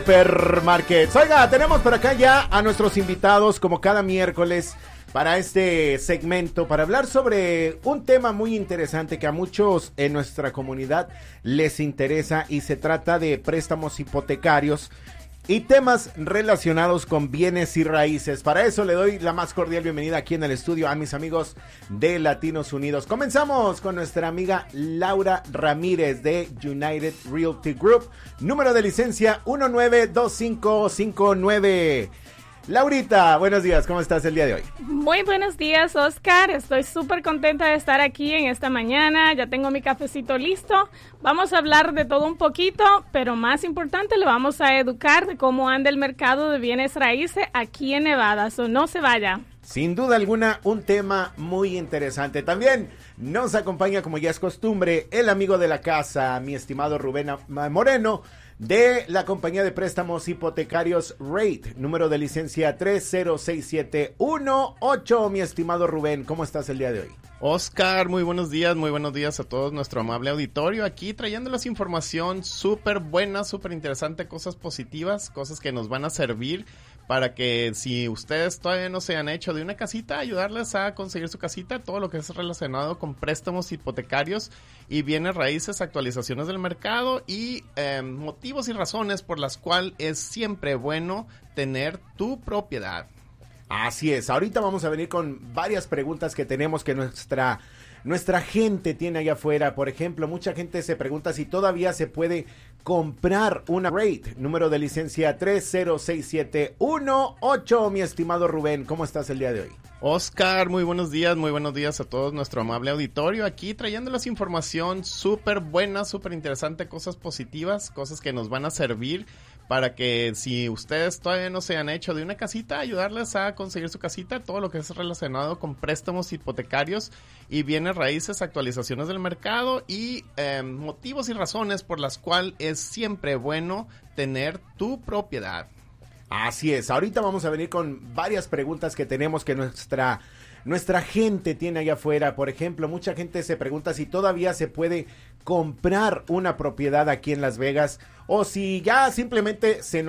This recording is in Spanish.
Supermarkets. Oiga, tenemos por acá ya a nuestros invitados como cada miércoles para este segmento, para hablar sobre un tema muy interesante que a muchos en nuestra comunidad les interesa, y se trata de préstamos hipotecarios y temas relacionados con bienes y raíces. Para eso le doy la más cordial bienvenida aquí en el estudio a mis amigos de Latinos Unidos. Comenzamos con nuestra amiga Laura Ramírez de United Realty Group, número de licencia 192559. Laurita, buenos días, ¿cómo estás el día de hoy? Muy buenos días, Oscar. Estoy súper contenta de estar aquí en esta mañana. Ya tengo mi cafecito listo. Vamos a hablar de todo un poquito, pero más importante, le vamos a educar de cómo anda el mercado de bienes raíces aquí en Nevada. So, no se vaya. Sin duda alguna, un tema muy interesante. También nos acompaña, como ya es costumbre, el amigo de la casa, mi estimado Rubén Moreno, de la compañía de préstamos hipotecarios Rate, número de licencia 306718. Mi estimado Rubén, ¿cómo estás el día de hoy? Oscar, muy buenos días a todos nuestro amable auditorio, aquí trayéndoles información súper buena, súper interesante, cosas positivas, cosas que nos van a servir para que si ustedes todavía no se han hecho de una casita, ayudarles a conseguir su casita, todo lo que es relacionado con préstamos hipotecarios y bienes raíces, actualizaciones del mercado y motivos y razones por las cuales es siempre bueno tener tu propiedad. Así es, ahorita vamos a venir con varias preguntas que tenemos que nuestra gente tiene allá afuera. Por ejemplo, mucha gente se pregunta si todavía se puede comprar una Rate, número de licencia 306718. Mi estimado Rubén, ¿cómo estás el día de hoy? Oscar, muy buenos días a todos nuestro amable auditorio, aquí trayéndoles información súper buena, súper interesante, cosas positivas, cosas que nos van a servir para que si ustedes todavía no se han hecho de una casita, ayudarles a conseguir su casita, todo lo que es relacionado con préstamos hipotecarios y bienes raíces, actualizaciones del mercado y motivos y razones por las cuales es siempre bueno tener tu propiedad. Así es, ahorita vamos a venir con varias preguntas que tenemos que nuestra gente tiene allá afuera. Por ejemplo, mucha gente se pregunta si todavía se puede comprar una propiedad aquí en Las Vegas o si ya simplemente se nos